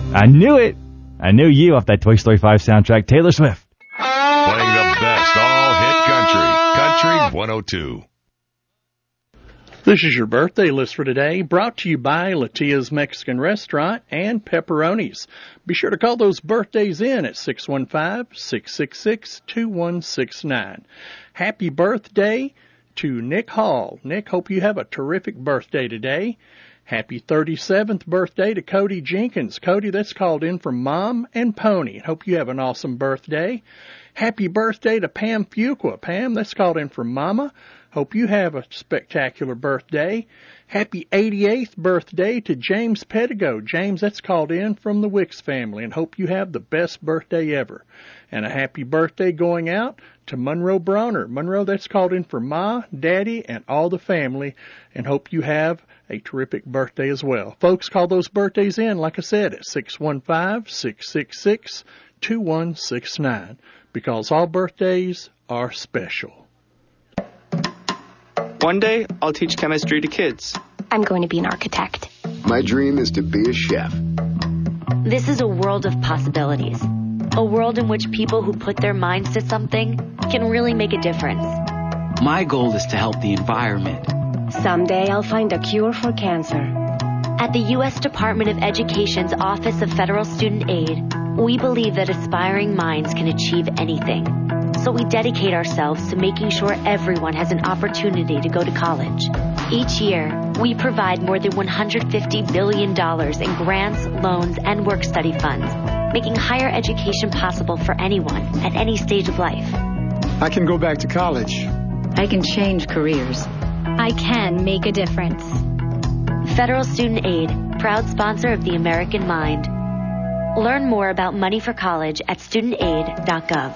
I knew it. I knew you off that Toy Story 5 soundtrack. Taylor Swift. Playing the best all-hit country. Country 102. This is your birthday list for today, brought to you by Latia's Mexican Restaurant and Pepperoni's. Be sure to call those birthdays in at 615-666-2169. Happy birthday to Nick Hall. Nick, hope you have a terrific birthday today. Happy 37th birthday to Cody Jenkins. Cody, that's called in from Mom and Pony. Hope you have an awesome birthday. Happy birthday to Pam Fuqua. Pam, that's called in from Mama. Hope you have a spectacular birthday. Happy 88th birthday to James Pettigo. James, that's called in from the Wicks family, and hope you have the best birthday ever. And a happy birthday going out to Monroe Bronner. Monroe, that's called in for Ma, Daddy, and all the family, and hope you have a terrific birthday as well. Folks, call those birthdays in, like I said, at 615-666-2169, because all birthdays are special. One day, I'll teach chemistry to kids. I'm going to be an architect. My dream is to be a chef. This is a world of possibilities. A world in which people who put their minds to something can really make a difference. My goal is to help the environment. Someday I'll find a cure for cancer. At the U.S. Department of Education's Office of Federal Student Aid, we believe that aspiring minds can achieve anything. So we dedicate ourselves to making sure everyone has an opportunity to go to college. Each year, we provide more than $150 billion in grants, loans, and work-study funds, making higher education possible for anyone at any stage of life. I can go back to college. I can change careers. I can make a difference. Federal Student Aid, proud sponsor of the American Mind. Learn more about money for college at studentaid.gov.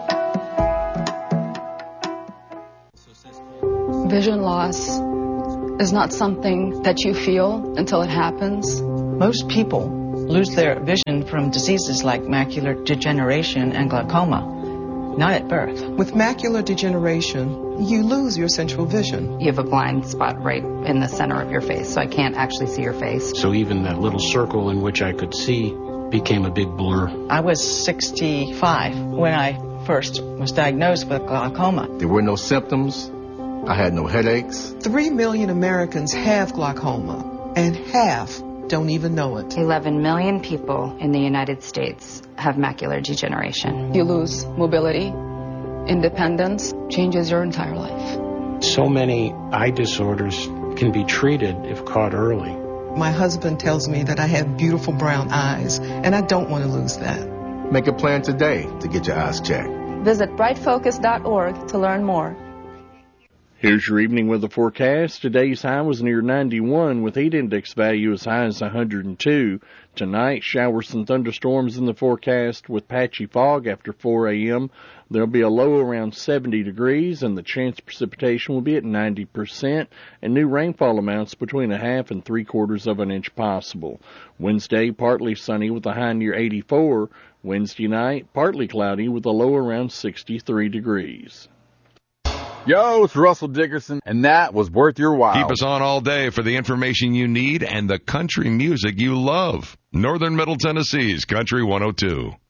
Vision loss is not something that you feel until it happens. Most people lose their vision from diseases like macular degeneration and glaucoma, not at birth. With macular degeneration, you lose your central vision. You have a blind spot right in the center of your face, so I can't actually see your face. So even that little circle in which I could see became a big blur. I was 65 when I first was diagnosed with glaucoma. There were no symptoms. I had no headaches. 3 million Americans have glaucoma, and half don't even know it. 11 million people in the United States have macular degeneration. You lose mobility, independence, changes your entire life. So many eye disorders can be treated if caught early. My husband tells me that I have beautiful brown eyes, and I don't want to lose that. Make a plan today to get your eyes checked. Visit brightfocus.org to learn more. Here's your evening weather forecast. Today's high was near 91 with heat index value as high as 102. Tonight, showers and thunderstorms in the forecast with patchy fog after 4 a.m. There'll be a low around 70 degrees and the chance of precipitation will be at 90% and new rainfall amounts between 1/2 and 3/4 of an inch possible. Wednesday, partly sunny with a high near 84. Wednesday night, partly cloudy with a low around 63 degrees. Yo, it's Russell Dickerson, and that was worth your while. Keep us on all day for the information you need and the country music you love. Northern Middle Tennessee's Country 102.